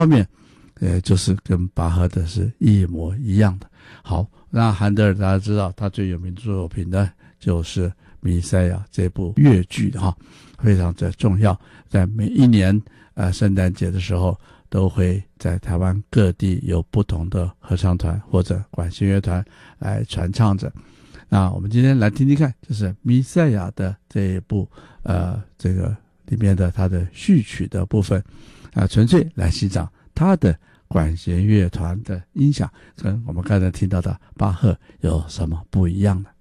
方面就是跟巴赫的是一模一样的。好，那韩德尔大家知道他最有名的作品呢就是弥赛亚这部乐剧非常的重要，在每一年圣诞节的时候都会在台湾各地有不同的合唱团或者管弦乐团来传唱着。那我们今天来听听看，就是弥赛亚的这一部这个里面的它的序曲的部分纯粹来欣赏它的管弦乐团的音响，跟我们刚才听到的巴赫有什么不一样呢？